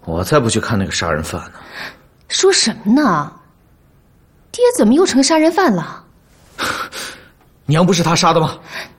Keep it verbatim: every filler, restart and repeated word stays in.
我才不去看那个杀人犯呢！ 说什么呢？爹怎么又成杀人犯了？ 娘不是他杀的吗？